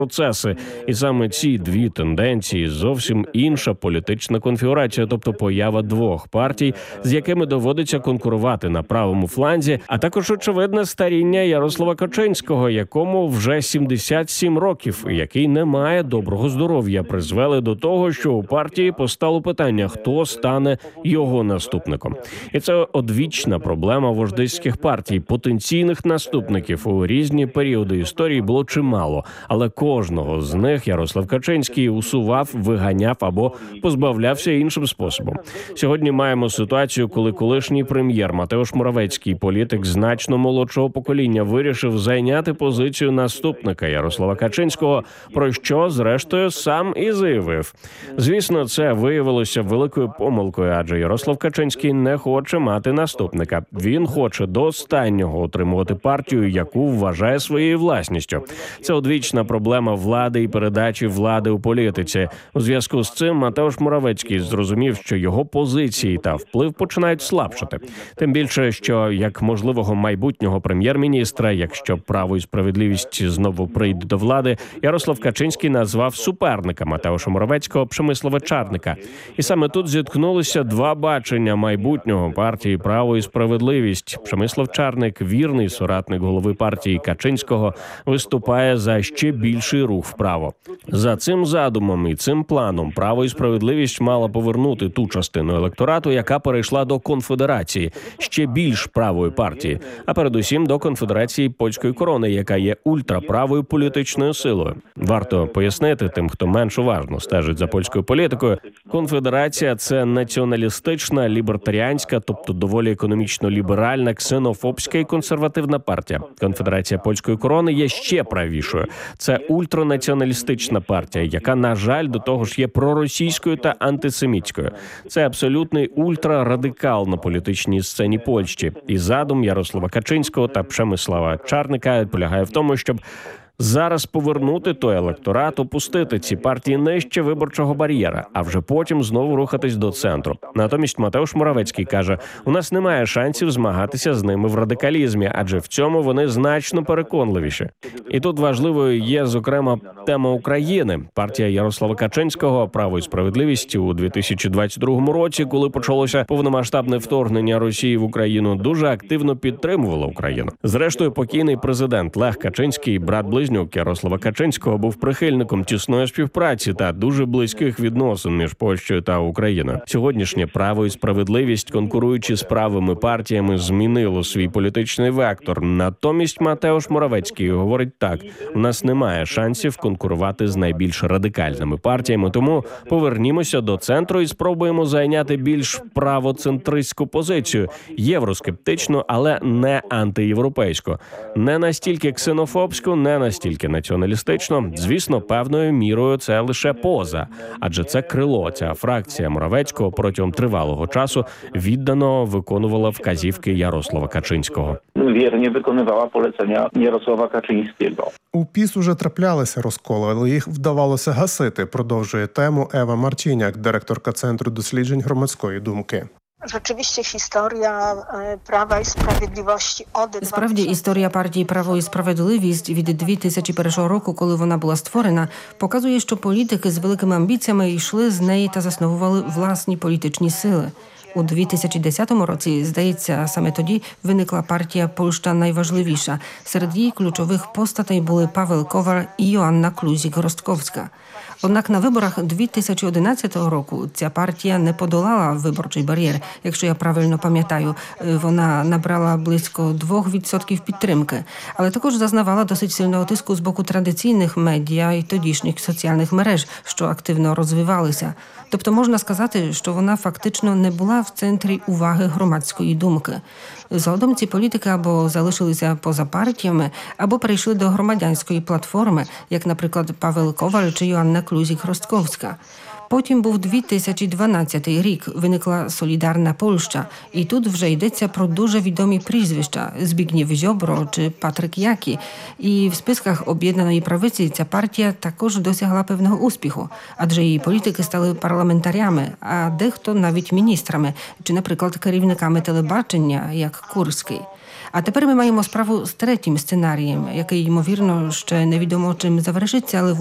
процеси. І саме ці дві тенденції – зовсім інша політична конфігурація, тобто поява двох партій, з якими доводиться конкурувати на правому фланзі, а також очевидне старіння Ярослава Качинського, якому вже 77 років, і який не має доброго здоров'я, призвели до того, що у партії постало питання, хто стане його наступником. І це одвічна проблема вождиських партій. Потенційних наступників у різні періоди історії було чимало, але кожного з них Ярослав Качинський усував, виганяв або позбавлявся іншим способом. Сьогодні маємо ситуацію, коли колишній прем'єр Матеуш Моравецький, політик значно молодшого покоління, вирішив зайняти позицію наступника Ярослава Качинського, про що, зрештою, сам і заявив. Звісно, це виявилося великою помилкою, адже Ярослав Качинський не хоче мати наступника. Він хоче до останнього отримувати партію, яку вважає своєю власністю. Це одвічна проблема влади і передачі влади у політиці. У зв'язку з цим Матеуш Моравецький зрозумів, що його позиції та вплив починають слабшати. Тим більше, що як можливого майбутнього прем'єр-міністра, якщо «Право і справедливість» знову прийде до влади, Ярослав Качинський назвав суперника Матеуша Моравецького Przemysława Czarnka. І саме тут зіткнулися два бачення майбутнього партії «Право і справедливість». Przemysław Czarnek, вірний соратник голови партії Качинського, виступає за ще більший рух вправо. За цим задумом і цим планом «Право і справедливість» мала повернути ту частину електорату, яка перейшла до конфедерації, ще більш правої партії, а передусім до конфедерації польської корони, яка є ультраправою політичною силою. Варто пояснити тим, хто менш уважно стежить за польською політикою, конфедерація – це націоналістична, лібертаріанська, тобто доволі економічно-ліберальна, ксенофобська і консервативна партія. Конфедерація польської корони є ще правішою. Це ультранаціоналістична партія, яка, на жаль, до того ж є проросійською та антисемітською. Це абсолютний ультрарадикал на політичній сцені Польщі. І задум Ярослава Качинського та Przemysława Czarnka полягає в тому, щоб зараз повернути той електорат, опустити ці партії нижче виборчого бар'єра, а вже потім знову рухатись до центру. Натомість Матеуш Моравецький каже, у нас немає шансів змагатися з ними в радикалізмі, адже в цьому вони значно переконливіші. І тут важливою є, зокрема, тема України. Партія Ярослава Качинського «Право і справедливість» у 2022 році, коли почалося повномасштабне вторгнення Росії в Україну, дуже активно підтримувала Україну. Зрештою, покійний президент Лех Качинський, брат-близнюк Ярослава Качинського, був прихильником тісної співпраці та дуже близьких відносин між Польщею та Україною. Сьогоднішнє «Право і справедливість», конкуруючи з правими партіями, змінило свій політичний вектор. Натомість Матеуш Моравецький говорить так: у нас немає шансів конкурувати з найбільш радикальними партіями, тому повернімося до центру і спробуємо зайняти більш правоцентристську позицію, євроскептичну, але не антиєвропейську, не настільки ксенофобську, не настільки націоналістично. Звісно, певною мірою це лише поза, адже це крило, ця фракція Моравецького протягом тривалого часу віддано виконувала вказівки Ярослава Качинського. Вірно виконувала полецення Ярослава Качинського. У ПІС уже траплялися розколи, але їх вдавалося гасити, продовжує тему Ева Марчиняк, директорка Центру досліджень громадської думки. Rzeczywiście historia Prawa i Sprawiedliwości Справді, історія партії «Право і справедливість» від 2001 року, коли вона була створена, показує, що політики з великими амбіціями йшли з неї та засновували власні політичні сили. У 2010 році, здається, саме тоді виникла партія «Польща найважливіша». Серед її ключових постатей були Павел Коваль і Йоанна Клузік-Росткowska. Однак на виборах 2011 року ця партія не подолала виборчий бар'єр. Якщо я правильно пам'ятаю, вона набрала близько 2% підтримки, але також зазнавала досить сильного тиску з боку традиційних медіа і тодішніх соціальних мереж, що активно розвивалися. Тобто можна сказати, що вона фактично не була в центрі уваги громадської думки. Згодом ці політики або залишилися поза партіями, або перейшли до громадянської платформи, як, наприклад, Павел Коваль чи Йоанна Клузік-Росткowska. Потім був 2012 рік, виникла «Солідарна Польща», і тут вже йдеться про дуже відомі прізвища – Збігнєв Зьобро чи Патрик Які. І в списках об'єднаної правиці ця партія також досягла певного успіху, адже її політики стали парламентарями, а дехто навіть міністрами, чи, наприклад, керівниками телебачення, як Курський. А тепер ми маємо справу з третім сценарієм, який, ймовірно, ще невідомо чим завершиться, але